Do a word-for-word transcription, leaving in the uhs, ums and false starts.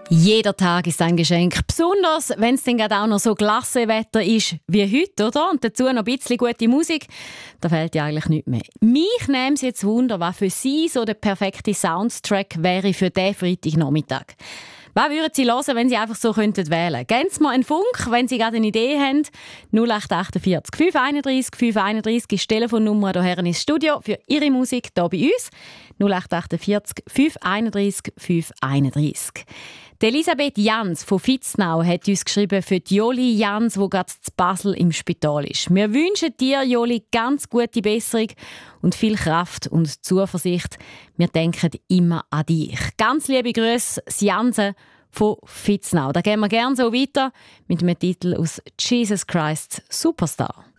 Jeder Tag ist ein Geschenk, besonders wenn es dann gerade auch noch so Glassewetter ist wie heute, oder? Und dazu noch ein bisschen gute Musik, da fehlt ja eigentlich nichts mehr. Mich nimmt es jetzt Wunder, was für Sie so der perfekte Soundtrack wäre für diesen Freitagnachmittag. Was würden Sie hören, wenn Sie einfach so könnten wählen? Geben Sie mir einen Funk, wenn Sie gerade eine Idee haben. null acht achtundvierzig fünf einunddreißig fünf einunddreißig ist die Telefonnummer hierher ins Studio für Ihre Musik hier bei uns. null acht achtundvierzig fünf einunddreißig fünf einunddreißig. Die Elisabeth Jans von Vitznau hat uns geschrieben für die Joli Jans, die gerade zu Basel im Spital ist. Wir wünschen dir, Joli, ganz gute Besserung und viel Kraft und Zuversicht. Wir denken immer an dich. Ganz liebe Grüße, Jansen von Vitznau. Da gehen wir gerne so weiter mit einem Titel aus Jesus Christ Superstar.